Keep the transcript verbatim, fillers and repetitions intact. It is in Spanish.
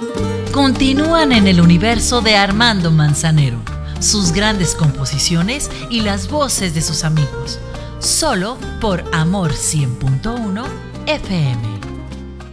Continúan en el universo de Armando Manzanero, sus grandes composiciones y las voces de sus amigos, solo por Amor cien punto uno F M.